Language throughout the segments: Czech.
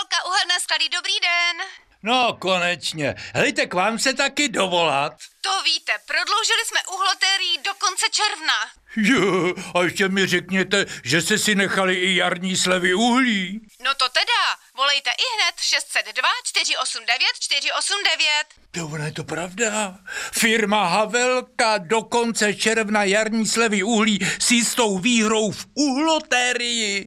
Havelka, Uhelné sklady, dobrý den. No, konečně. Hejte, k vám se taky dovolat. To víte, prodloužili jsme uhlotérii do konce června. Jo, a ještě mi řekněte, že jste si nechali i jarní slevy uhlí. No to teda, volejte ihned 602 489 489. To ono je to pravda. Firma Havelka do konce června jarní slevy uhlí s jistou výhrou v uhlotérii.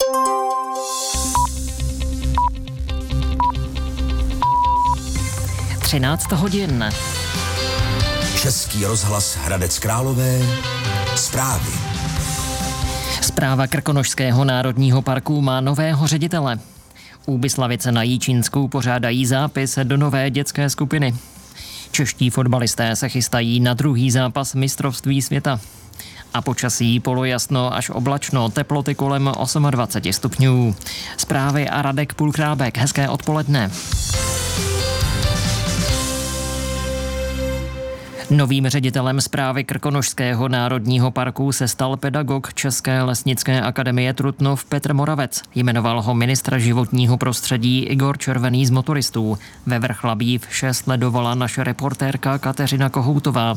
(13:00) Český rozhlas Hradec Králové. Zprávy. Správa Krkonošského národního parku má nového ředitele. Úbyslavice na Jičínsku pořádají zápis do nové dětské skupiny. Čeští fotbalisté se chystají na druhý zápas mistrovství světa. A počasí polojasno až oblačno, teploty kolem 28 stupňů. Zprávy a Radek Pulchrábek. Hezké odpoledne. Novým ředitelem správy Krkonošského národního parku se stal pedagog České lesnické akademie Trutnov Petr Moravec. Jmenoval ho ministr životního prostředí Igor Červený z Motoristů. Ve Vrchlabí vše sledovala naše reportérka Kateřina Kohoutová.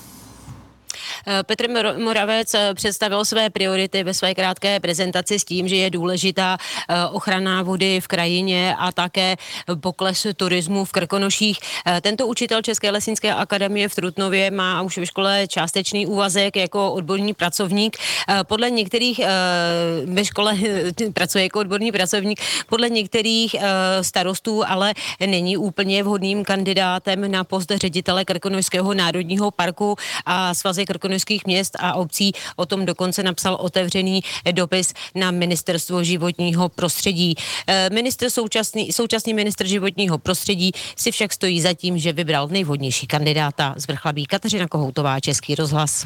Petr Moravec představil své priority ve své krátké prezentaci s tím, že je důležitá ochrana vody v krajině a také pokles turismu v Krkonoších. Tento učitel České lesnické akademie v Trutnově má už ve škole částečný úvazek jako odborný pracovník. Podle některých ve škole pracuje jako odborný pracovník, podle některých starostů ale není úplně vhodným kandidátem na post ředitele Krkonošského národního parku a Svazek krkonošských měst a obcí o tom dokonce napsal otevřený dopis na ministerstvo životního prostředí. Současný ministr životního prostředí si však stojí za tím, že vybral nejvhodnější kandidáta z Vrchlabí. Kateřina Kohoutová, Český rozhlas.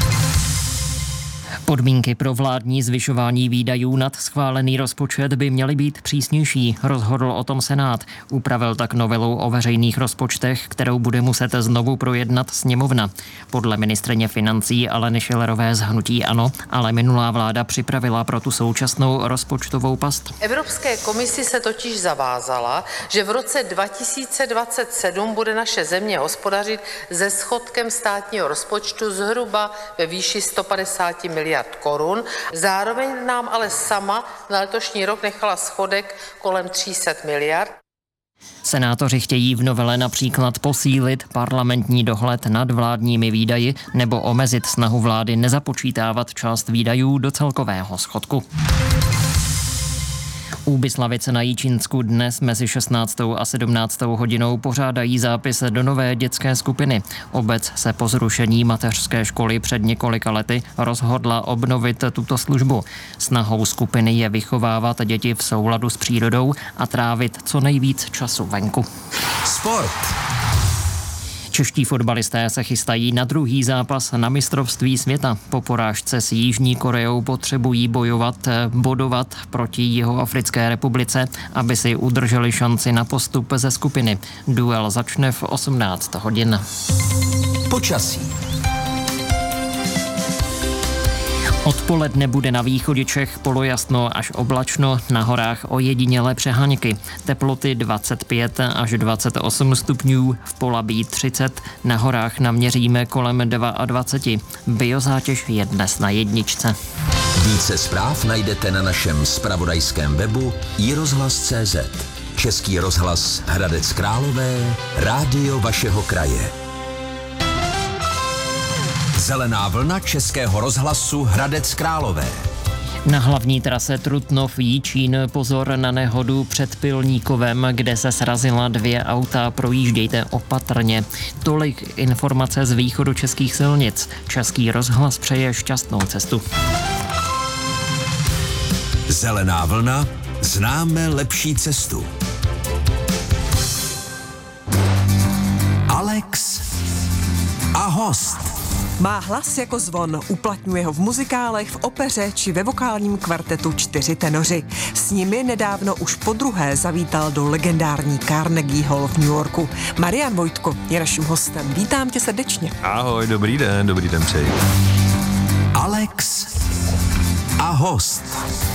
Podmínky pro vládní zvyšování výdajů nad schválený rozpočet by měly být přísnější, rozhodl o tom Senát. Upravil tak novelu o veřejných rozpočtech, kterou bude muset znovu projednat sněmovna. Podle ministryně financí Aleny Schillerové z hnutí ANO, ale minulá vláda připravila pro tu současnou rozpočtovou past. Evropské komisi se totiž zavázala, že v roce 2027 bude naše země hospodařit se schodkem státního rozpočtu zhruba ve výši 150 miliard korun. Zároveň nám ale sama na letošní rok nechala schodek kolem 300 miliard. Senátoři chtějí v novele například posílit parlamentní dohled nad vládními výdaji nebo omezit snahu vlády nezapočítávat část výdajů do celkového schodku. Úbyslavice na Jičínsku dnes mezi 16. a 17. hodinou pořádají zápis do nové dětské skupiny. Obec se po zrušení mateřské školy před několika lety rozhodla obnovit tuto službu. Snahou skupiny je vychovávat děti v souladu s přírodou a trávit co nejvíc času venku. Sport. Čeští fotbalisté se chystají na druhý zápas na mistrovství světa. Po porážce s Jižní Koreou potřebují bodovat proti Jihoafrické republice, aby si udrželi šanci na postup ze skupiny. Duel začne v 18 hodin. Počasí. Odpoledne bude na východě Čech polojasno až oblačno, na horách ojedinělé přeháňky. Teploty 25 až 28 stupňů, v Polabí 30, na horách naměříme kolem 22. Biozátěž je dnes na 1. Více zpráv najdete na našem zpravodajském webu iRozhlas.cz. Český rozhlas Hradec Králové, rádio vašeho kraje. Zelená vlna Českého rozhlasu Hradec Králové. Na hlavní trase Trutnov-Jičín pozor na nehodu před Pilníkovem, kde se srazila 2 auta, projíždějte opatrně. Tolik informace z východu českých silnic. Český rozhlas přeje šťastnou cestu. Zelená vlna, známe lepší cestu. Alex a host. Má hlas jako zvon, uplatňuje ho v muzikálech, v opeře či ve vokálním kvartetu 4 tenoři. S nimi nedávno už podruhé zavítal do legendární Carnegie Hall v New Yorku. Marian Vojtko je naším hostem. Vítám tě srdečně. Ahoj, dobrý den přeji. Alex a host.